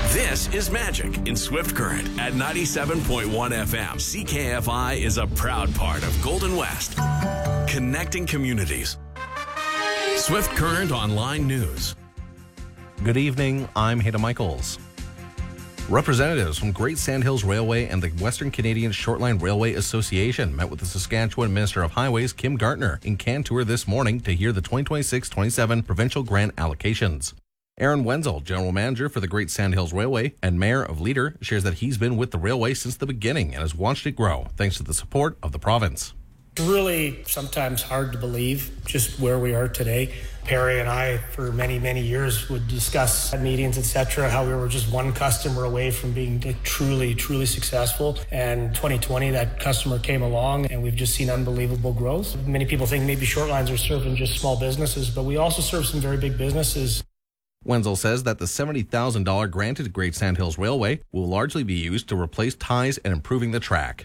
This is Magic in Swift Current at 97.1 FM. CKFI is a proud part of Golden West, connecting communities. Swift Current Online News. Good evening, I'm Hayden Michaels. Representatives from Great Sandhills Railway and the Western Canadian Shortline Railway Association met with the Saskatchewan Minister of Highways, Kim Gartner, in Cantour this morning to hear the 2026-27 provincial grant allocations. Aaron Wenzel, General Manager for the Great Sandhills Railway and Mayor of Leader, shares that he's been with the railway since the beginning and has watched it grow, thanks to the support of the province. It's really sometimes hard to believe just where we are today. Perry and I, for many, many years, would discuss at meetings, etc., how we were just one customer away from being truly, truly successful. And 2020, that customer came along, and we've just seen unbelievable growth. Many people think maybe short lines are serving just small businesses, but we also serve some very big businesses. Wenzel says that the $70,000 granted to Great Sandhills Railway will largely be used to replace ties and improving the track.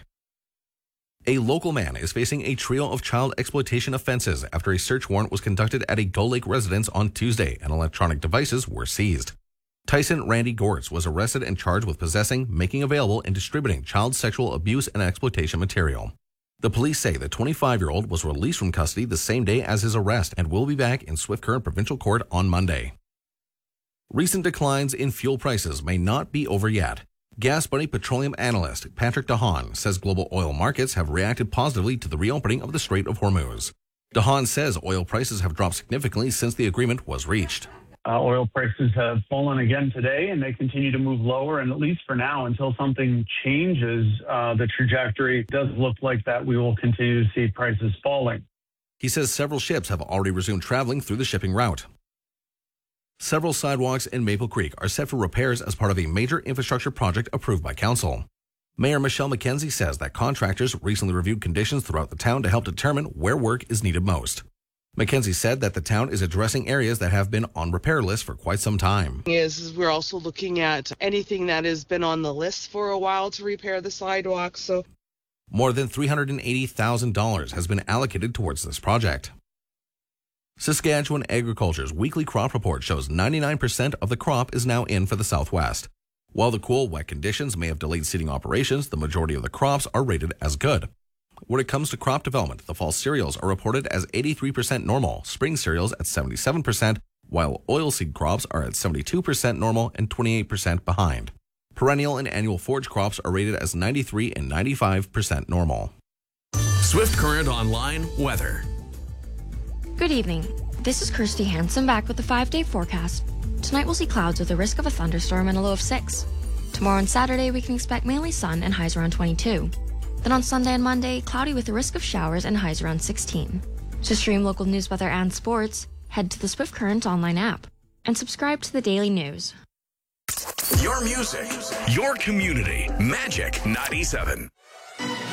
A local man is facing a trio of child exploitation offenses after a search warrant was conducted at a Gull Lake residence on Tuesday and electronic devices were seized. Tyson Randy Gortz was arrested and charged with possessing, making available, and distributing child sexual abuse and exploitation material. The police say the 25-year-old was released from custody the same day as his arrest and will be back in Swift Current Provincial Court on Monday. Recent declines in fuel prices may not be over yet. Gas Buddy petroleum analyst Patrick DeHaan says global oil markets have reacted positively to the reopening of the Strait of Hormuz. DeHaan says oil prices have dropped significantly since the agreement was reached. Oil prices have fallen again today, and they continue to move lower. And at least for now, until something changes the trajectory, it does look like that we will continue to see prices falling. He says several ships have already resumed traveling through the shipping route. Several sidewalks in Maple Creek are set for repairs as part of a major infrastructure project approved by council. Mayor Michelle McKenzie says that contractors recently reviewed conditions throughout the town to help determine where work is needed most. McKenzie said that the town is addressing areas that have been on repair lists for quite some time. We're also looking at anything that has been on the list for a while to repair the sidewalks. More than $380,000 has been allocated towards this project. Saskatchewan Agriculture's weekly crop report shows 99% of the crop is now in for the Southwest. While the cool, wet conditions may have delayed seeding operations, the majority of the crops are rated as good. When it comes to crop development, the fall cereals are reported as 83% normal, spring cereals at 77%, while oilseed crops are at 72% normal and 28% behind. Perennial and annual forage crops are rated as 93 and 95% normal. Swift Current Online Weather. Good evening. This is Kirsty Hansen back with the 5-day forecast. Tonight we'll see clouds with a risk of a thunderstorm and a low of 6. Tomorrow and Saturday we can expect mainly sun and highs around 22. Then on Sunday and Monday, cloudy with a risk of showers and highs around 16. To stream local news, weather, and sports, head to the Swift Current online app and subscribe to the daily news. Your music, your community. Magic 97.